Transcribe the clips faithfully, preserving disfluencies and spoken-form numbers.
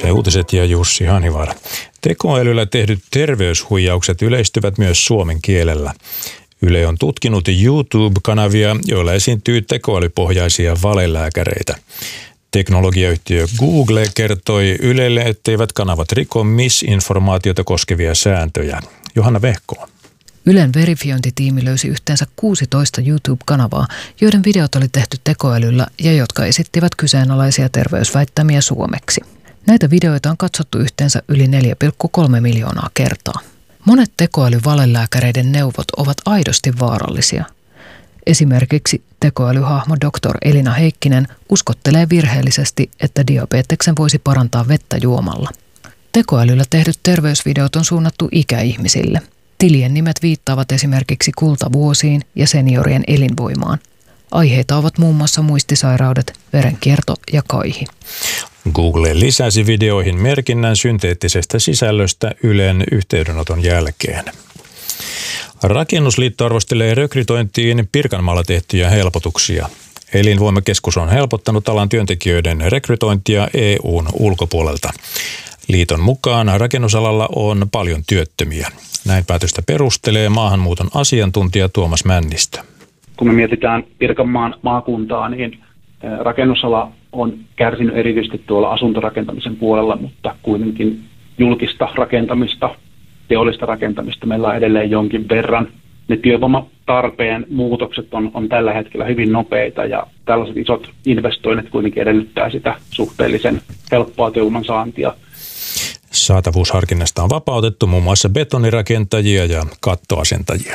Yle Uutiset ja Jussi Hanivaara. Tekoälyllä tehdyt terveyshuijaukset yleistyvät myös suomen kielellä. Yle on tutkinut YouTube-kanavia, joilla esiintyy tekoälypohjaisia valelääkäreitä. Teknologiayhtiö Google kertoi Ylelle, etteivät kanavat riko misinformaatiota koskevia sääntöjä. Johanna Vehko. Ylen verifiointitiimi löysi yhteensä kuusitoista YouTube-kanavaa, joiden videot oli tehty tekoälyllä ja jotka esittivät kyseenalaisia terveysväittämiä suomeksi. Näitä videoita on katsottu yhteensä yli neljä pilkku kolme miljoonaa kertaa. Monet tekoälyvalelääkäreiden neuvot ovat aidosti vaarallisia. Esimerkiksi tekoälyhahmo doktor Elina Heikkinen uskottelee virheellisesti, että diabeteksen voisi parantaa vettä juomalla. Tekoälyllä tehdyt terveysvideot on suunnattu ikäihmisille. Tilien nimet viittaavat esimerkiksi kultavuosiin ja seniorien elinvoimaan. Aiheita ovat muun muassa muistisairaudet, verenkierto ja kaihi. Google lisäsi videoihin merkinnän synteettisestä sisällöstä Ylen yhteydenoton jälkeen. Rakennusliitto arvostelee rekrytointiin Pirkanmaalla tehtyjä helpotuksia. Elinvoimakeskus on helpottanut alan työntekijöiden rekrytointia E U:n ulkopuolelta. Liiton mukaan rakennusalalla on paljon työttömiä. Näin päätöstä perustelee maahanmuuton asiantuntija Tuomas Männistö. Kun me mietitään Pirkanmaan maakuntaa, niin rakennusala on kärsinyt erityisesti tuolla asuntorakentamisen puolella, mutta kuitenkin julkista rakentamista, teollista rakentamista meillä on edelleen jonkin verran. Ne työvoimatarpeen muutokset on, on tällä hetkellä hyvin nopeita ja tällaiset isot investoinnit kuitenkin edellyttää sitä suhteellisen helppoa työvoiman saantia. Saatavuusharkinnasta on vapautettu muun muassa betonirakentajia ja kattoasentajia.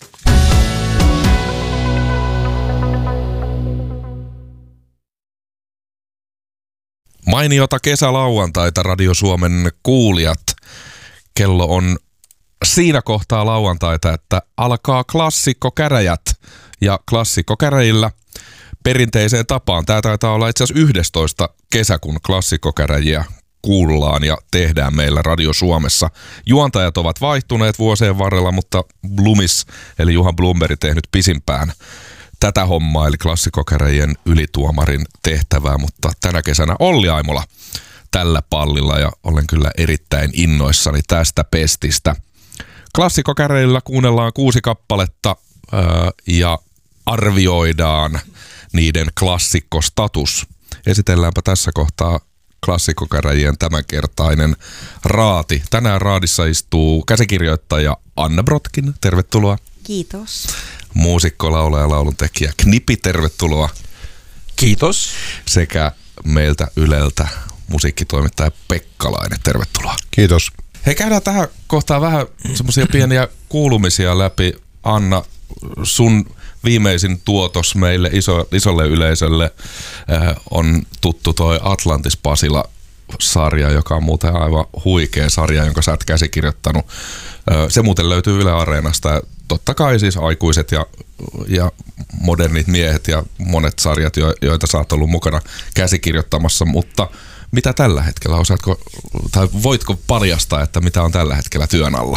Mainiota kesälauantaita Radio Suomen kuulijat. Kello on siinä kohtaa lauantaita, että alkaa klassikkokäräjät. Ja klassikkokäräjillä perinteiseen tapaan. Tämä taitaa olla itse asiassa yhdestoista kesä, kun klassikkokäräjiä kuullaan ja tehdään meillä Radio Suomessa. Juontajat ovat vaihtuneet vuosien varrella, mutta Blumis eli Juha Blomberg tehnyt pisimpään tätä hommaa, eli klassikkokäräjien ylituomarin tehtävää, mutta tänä kesänä Olli Aimola tällä pallilla ja olen kyllä erittäin innoissani tästä pestistä. Klassikkokäräjillä kuunnellaan kuusi kappaletta ää, ja arvioidaan niiden klassikkostatus. Esitelläänpä tässä kohtaa klassikkokäräjien tämänkertainen raati. Tänään raadissa istuu käsikirjoittaja Anna Brotkin. Tervetuloa. Kiitos. Muusikko, laulaja, lauluntekijä Knipi, tervetuloa. Kiitos. Sekä meiltä Yleltä musiikkitoimittaja Pekkalainen, tervetuloa. Kiitos. Hei, käydään tähän kohtaan vähän semmoisia pieniä kuulumisia läpi. Anna, sun viimeisin tuotos meille iso, isolle yleisölle äh, on tuttu toi Atlantis Pasila-sarja, joka on muuten aivan huikea sarja, jonka sä oot käsikirjoittanut. Äh, se muuten löytyy Yle Areenasta ja totta kai siis aikuiset ja, ja modernit miehet ja monet sarjat, jo, joita sä oot ollut mukana käsikirjoittamassa, mutta mitä tällä hetkellä, osaatko, tai voitko paljastaa, että mitä on tällä hetkellä työn alla?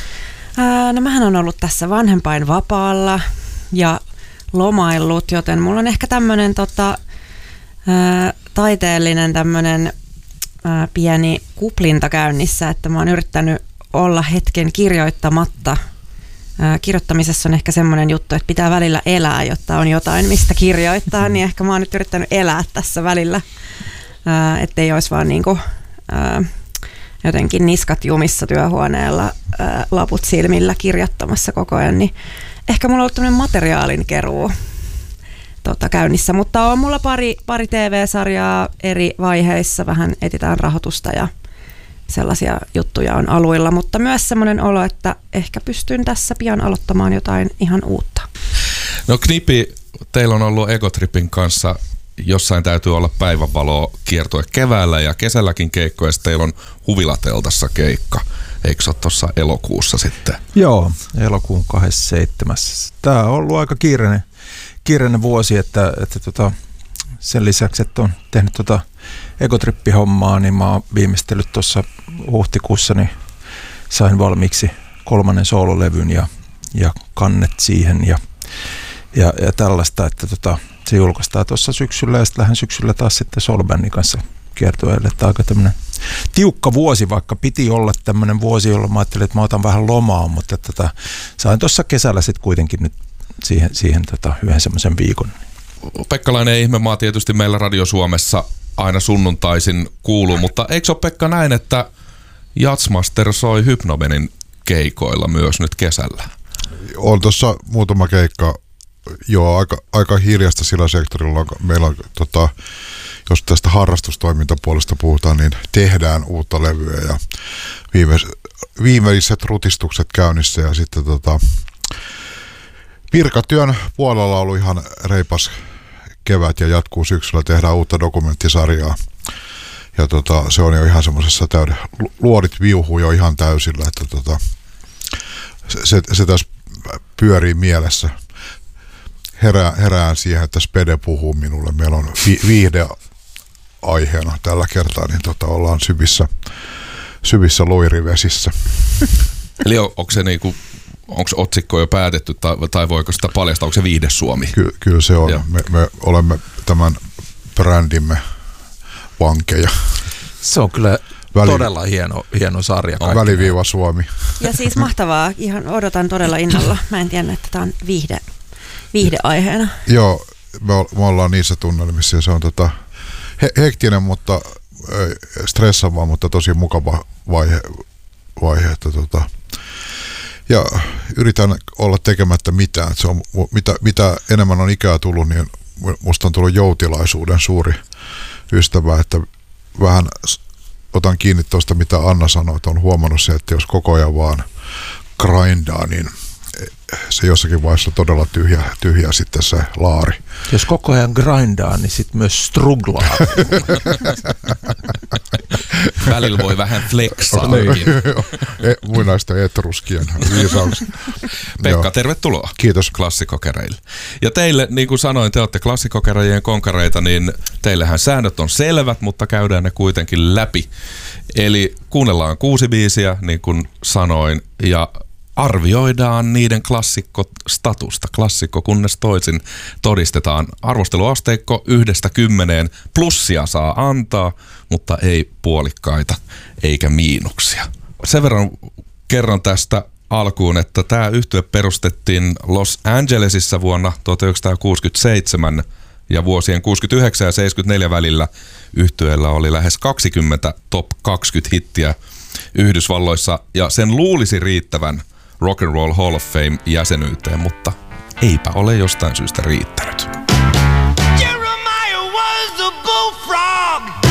Ää, no mähän on ollut tässä vanhempain vapaalla ja lomaillut, joten mulla on ehkä tämmönen tota, ää, taiteellinen tämmönen ää, pieni kuplinta käynnissä, että mä oon yrittänyt olla hetken kirjoittamatta. Ää, kirjoittamisessa on ehkä semmoinen juttu, että pitää välillä elää, jotta on jotain, mistä kirjoittaa, niin ehkä mä oon nyt yrittänyt elää tässä välillä, ää, ettei olisi vaan niinku, ää, jotenkin niskat jumissa työhuoneella, ää, laput silmillä kirjoittamassa koko ajan, niin ehkä mulla on ollut tämmöinen materiaalin keruu tota, käynnissä, mutta on mulla pari, pari T V-sarjaa eri vaiheissa, vähän etsitään rahoitusta ja sellaisia juttuja on aluilla, mutta myös semmoinen olo, että ehkä pystyn tässä pian aloittamaan jotain ihan uutta. No Knipi, teillä on ollut Egotripin kanssa, jossain täytyy olla päivänvaloa kiertue keväällä ja kesälläkin keikkoja, ja teillä on Huvilateltassa keikka. Eikö se ole tuossa elokuussa sitten? Joo, elokuun kahdeskymmenesseitsemäs. Tämä on ollut aika kiireinen, kiireinen vuosi, että, että tota, sen lisäksi, että on tehnyt tota Egotrippi-hommaa, niin mä oon viimeistellyt tuossa huhtikuussa, niin sain valmiiksi kolmannen soololevyn ja, ja kannet siihen ja, ja, ja tällaista, että tota, se julkaistaan tuossa syksyllä ja sitten lähden syksyllä taas sitten soulbandin kanssa kiertueelle, että aika tämmöinen tiukka vuosi, vaikka piti olla tämmöinen vuosi, jolla mä ajattelin, että mä otan vähän lomaa, mutta tota, sain tuossa kesällä sitten kuitenkin nyt siihen, siihen tota, yhden semmoisen viikon. Pekkalainen ihmemaa tietysti meillä Radio Suomessa aina sunnuntaisin kuuluu, mutta eikö ole Pekka näin, että Jazzmaster soi Hypnomenin keikoilla myös nyt kesällä? On tuossa muutama keikka, joo, aika, aika hiljasta sillä sektorilla. Meillä on, tota, jos tästä harrastustoimintapuolesta puhutaan, niin tehdään uutta levyä ja viime, viimeiset rutistukset käynnissä ja sitten tota, virkatyön puolella on ollut ihan reipas kevät ja jatkuu syksyllä, tehdään uutta dokumenttisarjaa. Ja tota, se on jo ihan semmoisessa täyden, luodit viuhuu jo ihan täysillä, että tota, se, se, se tässä pyörii mielessä. Herää, herään siihen, että Spede puhuu minulle. Meillä on vi, viihde aiheena tällä kertaa, niin tota, ollaan syvissä, syvissä loirivesissä. Eli on, onko se niinku, onko otsikko jo päätetty tai, tai voiko sitä paljastaa, onko se Viihde Suomi? Ky, kyllä se on. Me, me olemme tämän brändimme vankeja. Se on kyllä Väli... todella hieno, hieno sarja. On väliviiva Suomi. Ja siis mahtavaa. Ihan odotan todella innolla. Mä en tiedä, että tämä on viihde, viihdeaiheena. Joo, me, me ollaan niissä tunnelmissa ja se on tota, he, hektinen, mutta stressaava, mutta tosi mukava vaihe. vaihe että tota, ja yritän olla tekemättä mitään. Se on, mitä, mitä enemmän on ikää tullut, niin musta on tullut joutilaisuuden suuri ystävä, että vähän otan kiinni tuosta, mitä Anna sanoi, että on huomannut se, että jos koko ajan vaan grindaa, niin se jossakin vaiheessa on todella tyhjä, tyhjä sitten se laari. Jos koko ajan grindaa, niin sitten myös struglaa. Välillä voi vähän flexaa. e, muinaista etruskien viisauksia. Pekka, joo. Tervetuloa. Kiitos. Klassikokereille. Ja teille, niin kuin sanoin, te olette klassikokereijien konkareita, niin teillähän säännöt on selvät, mutta käydään ne kuitenkin läpi. Eli kuunnellaan kuusi biisiä, niin kuin sanoin, ja arvioidaan niiden klassikkostatusta. Klassikko kunnes toisin todistetaan. Arvosteluasteikko yhdestä kymmeneen. Plussia saa antaa, mutta ei puolikkaita eikä miinuksia. Sen verran kerron tästä alkuun, että tämä yhtye perustettiin Los Angelesissa vuonna tuhatyhdeksänsataakuusikymmentäseitsemän ja vuosien kuusikymmentäyhdeksän ja seitsemänkymmentäneljä välillä yhtyeellä oli lähes kaksikymmentä top kaksikymmentä hittiä Yhdysvalloissa ja sen luulisi riittävän Rock and Roll Hall of Fame jäsenyyteen, mutta eipä ole jostain syystä riittänyt. Jeremiah was a bullfrog.